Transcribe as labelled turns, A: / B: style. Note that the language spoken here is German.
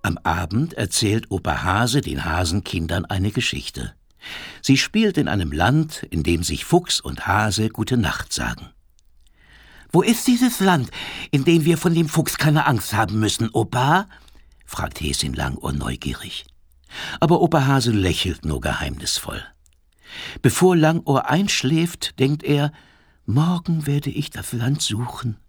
A: Am Abend erzählt Opa Hase den Hasenkindern eine Geschichte. Sie spielt in einem Land, in dem sich Fuchs und Hase Gute Nacht sagen. »Wo ist dieses Land, in dem wir von dem Fuchs keine Angst haben müssen, Opa?« fragt Häschen Langohr neugierig. Aber Opa Hase lächelt nur geheimnisvoll. Bevor Langohr einschläft, denkt er, »Morgen werde ich das Land suchen.